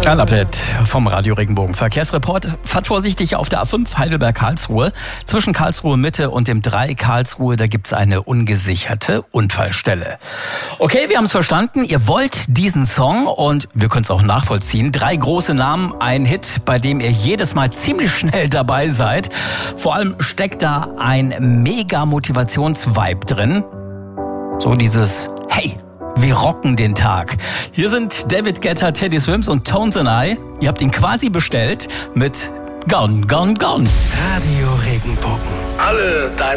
Ein Update vom Radio Regenbogen. Verkehrsreport. Fahrt vorsichtig auf der A5 Heidelberg-Karlsruhe. Zwischen Karlsruhe Mitte und dem 3 Karlsruhe, da gibt's eine ungesicherte Unfallstelle. Okay, wir haben es verstanden. Ihr wollt diesen Song und wir können es auch nachvollziehen. 3 große Namen, ein Hit, bei dem ihr jedes Mal ziemlich schnell dabei seid. Vor allem steckt da ein mega Motivationsvibe drin. So dieses Hey, wir rocken den Tag. Hier sind David Guetta, Teddy Swims und Tones and I. Ihr habt ihn quasi bestellt mit Gone, Gone, Gone. Radio Regenbogen. Alle deine